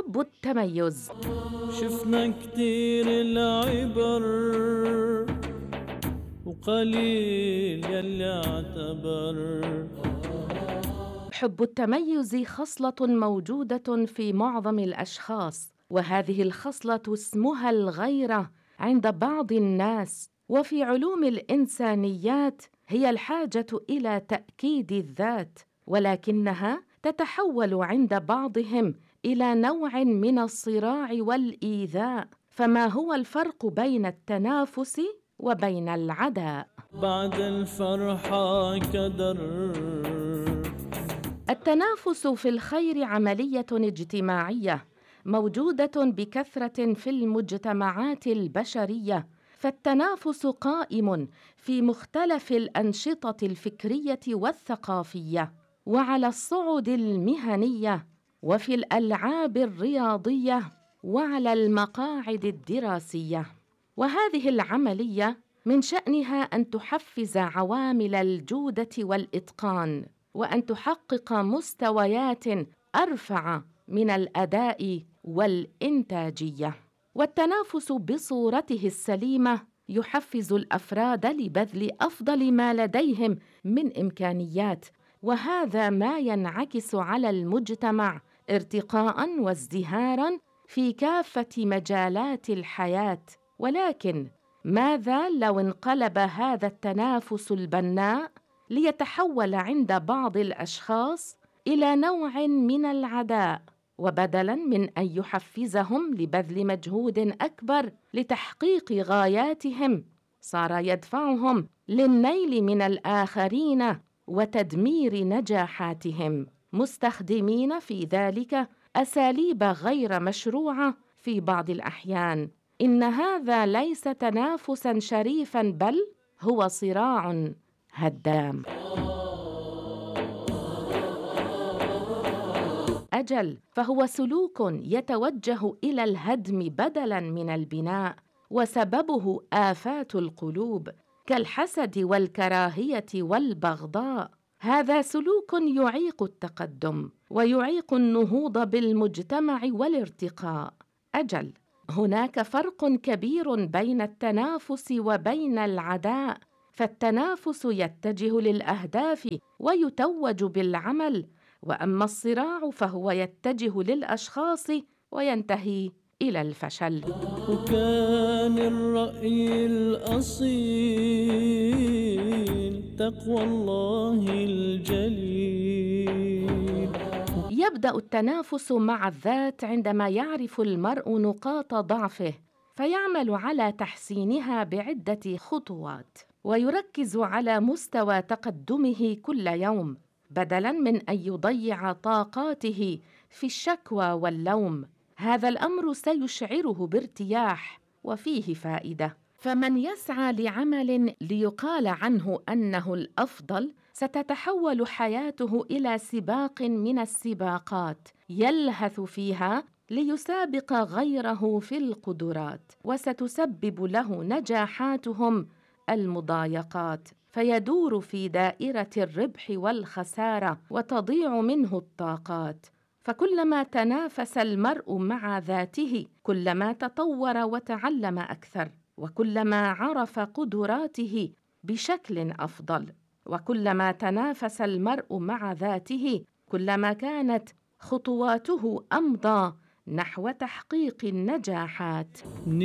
حب التميز. شفنا كتير العبر وقليل يلي اعتبر. حب التميز خصلة موجودة في معظم الأشخاص، وهذه الخصلة اسمها الغيرة عند بعض الناس. وفي علوم الإنسانيات هي الحاجة إلى تأكيد الذات، ولكنها تتحول عند بعضهم إلى نوع من الصراع والإيذاء. فما هو الفرق بين التنافس وبين العداء؟ بعد الفرحة كدر. التنافس في الخير عملية اجتماعية موجودة بكثرة في المجتمعات البشرية، فالتنافس قائم في مختلف الأنشطة الفكرية والثقافية، وعلى الصعد المهنية، وفي الألعاب الرياضية، وعلى المقاعد الدراسية. وهذه العملية من شأنها أن تحفز عوامل الجودة والإتقان، وأن تحقق مستويات أرفع من الأداء والإنتاجية. والتنافس بصورته السليمة يحفز الأفراد لبذل أفضل ما لديهم من إمكانيات، وهذا ما ينعكس على المجتمع ارتقاء وازدهارا في كافة مجالات الحياة. ولكن ماذا لو انقلب هذا التنافس البناء ليتحول عند بعض الأشخاص إلى نوع من العداء، وبدلاً من أن يحفزهم لبذل مجهود أكبر لتحقيق غاياتهم صار يدفعهم للنيل من الآخرين وتدمير نجاحاتهم، مستخدمين في ذلك أساليب غير مشروعة في بعض الأحيان. إن هذا ليس تنافساً شريفاً، بل هو صراع هدام. أجل، فهو سلوك يتوجه إلى الهدم بدلاً من البناء، وسببه آفات القلوب كالحسد والكراهية والبغضاء. هذا سلوك يعيق التقدم ويعيق النهوض بالمجتمع والارتقاء. أجل، هناك فرق كبير بين التنافس وبين العداء، فالتنافس يتجه للأهداف ويتوج بالعمل، وأما الصراع فهو يتجه للأشخاص وينتهي إلى الفشل. وكان الرأي الأصيل تقوى الله الجليل. يبدأ التنافس مع الذات عندما يعرف المرء نقاط ضعفه، فيعمل على تحسينها بعدة خطوات، ويركز على مستوى تقدمه كل يوم بدلاً من أن يضيع طاقاته في الشكوى واللوم. هذا الأمر سيشعره بارتياح وفيه فائدة. فمن يسعى لعمل ليقال عنه أنه الأفضل ستتحول حياته إلى سباق من السباقات يلهث فيها ليسابق غيره في القدرات، وستسبب له نجاحاتهم المضايقات، فيدور في دائرة الربح والخسارة وتضيع منه الطاقات. فكلما تنافس المرء مع ذاته كلما تطور وتعلم أكثر، وكلما عرف قدراته بشكل أفضل. وكلما تنافس المرء مع ذاته كلما كانت خطواته أمضى نحو تحقيق النجاحات.